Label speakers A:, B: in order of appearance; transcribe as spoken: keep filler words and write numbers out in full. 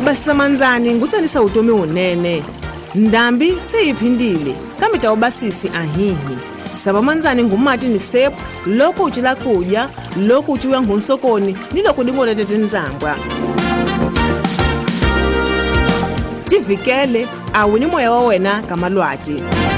A: kubasisa manzani ngutsanisa utomi unene. Ndambi seyiphindile kambe tawubasisi ahihi. Saba manzani ngumati ni sepu loko uchila kudya, loko uchiwa ngunsokoni niloko dingolete nzambwa. Tivikele awuni moya wa wena kamalwati.